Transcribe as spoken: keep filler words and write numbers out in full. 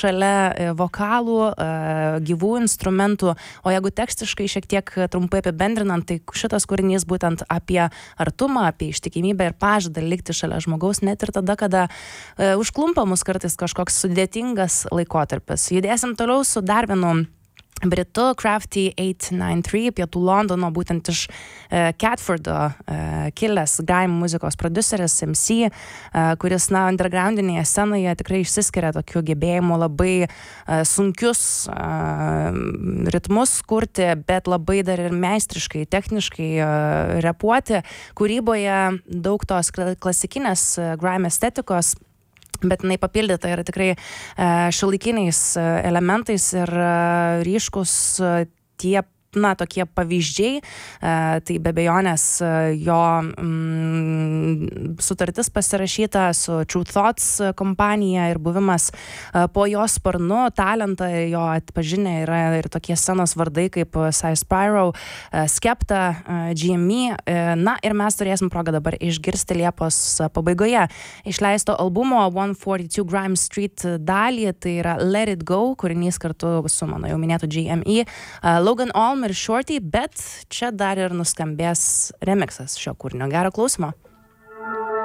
šalia vokalų, gyvų instrumentų, o jeigu tekstiškai šiek tiek trumpai apibendrinant, tai šitas kūrinys būtent apie artumą, apie ištikimybę ir pažadą likti šalia žmogaus, net ir tada, kada užklumpa mus kartais kažkoks sudėtingas laikotarpis. Judėsim toliau su dar vienu Britu, Crafty aštuoni devyni trys, pietų Londono, būtent iš uh, Catfordo uh, kilęs grime muzikos prodiuseris, M C, uh, kuris, na, undergroundinėje scenoje tikrai išsiskiria tokiu gebėjimu labai uh, sunkius uh, ritmus kurti, bet labai dar ir meistriškai, techniškai uh, repuoti. Kūryboje daug tos klasikinės uh, grime estetikos, bet jinai papildyta yra tikrai šiuolaikiniais elementais ir ryškus tie, na, tokie pavyzdžiai, tai be abejonės jo mm, sutartis pasirašyta su True Thoughts kompanija ir buvimas po jo sparnu, talentą jo atpažinę yra ir tokie scenos vardai kaip Cy Spyro, Skepta, G M E, na ir mes turėsim progą dabar išgirsti Liepos pabaigoje išleisto albumo one forty-two Grime Street dalį, tai yra Let It Go, kūrinys kartu su mano jau minėtu G M E, Logan Olm ir Shorty, bet čia dar ir nuskambės remixas šio kūrinio. Gero klausimo.